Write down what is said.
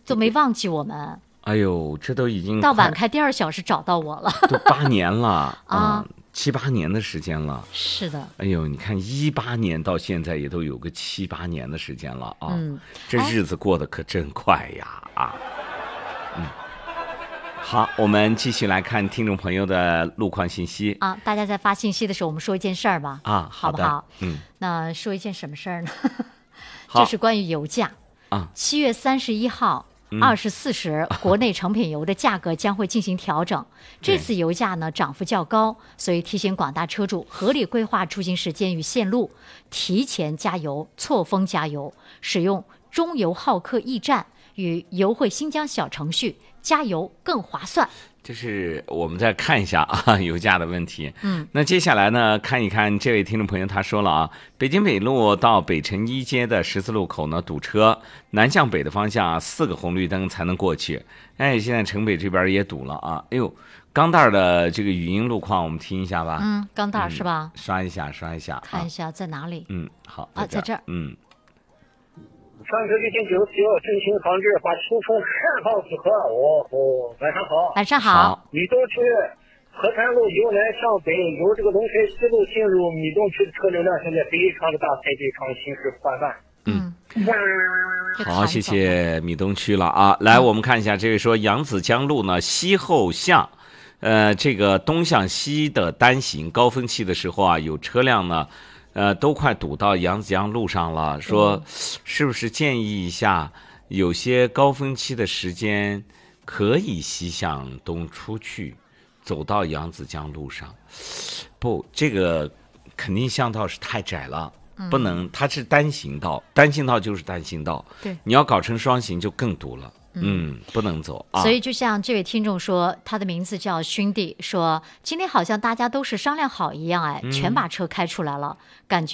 都没忘记我们。 哎呦，这都已经到晚开第2小时找到我了， 都8年了啊 ，7、8年的时间了。 是的， 哎呦，你看18年到现在也都有个7、8年的时间了啊，这日子过得可真快呀啊！好，我们继续来看听众朋友的路况信息啊。大家在发信息的时候，我们说一件事儿吧， 啊， 好不好？那说一件什么事儿呢？就是关于油价啊。 7月31号。24时，国内成品油的价格将会进行调整。这次油价呢涨幅较高，所以提醒广大车主合理规划出行时间与线路，提前加油，错峰加油，使用中油浩客驿站与油汇新疆小程序加油更划算。 就是我们再看一下啊，油价的问题。那接下来呢，看一看这位听众朋友他说了啊，北京北路到北辰一街的十字路口呢堵车，南向北的方向4个红绿灯才能过去。哎，现在城北这边也堵了啊。哎呦，钢蛋的这个语音路况我们听一下吧。 钢蛋是吧？ 刷一下， 看一下在哪里？ 好啊，在这儿。 上车之前就需要真情防止把出风10号之后。晚上好。 晚上好。 米东区河滩路由南向北由这个龙水西路进入米东区的车流量现在非常的大，排队场行驶缓慢。 好，谢谢米东区了啊。来，我们看一下，这位说扬子江路呢西后向，这个东向西的单行高峰期的时候啊，有车辆呢。都快堵到扬子江路上了，说是不是建议一下，有些高峰期的时间可以西向东出去，走到扬子江路上？不，这个肯定巷道是太窄了，不能，它是单行道，单行道就是单行道， 对， 你要搞成双行就更堵了。不能走啊！ 所以就像这位听众说，他的名字叫勋弟，说今天好像大家都是商量好一样，全把车开出来了，感觉。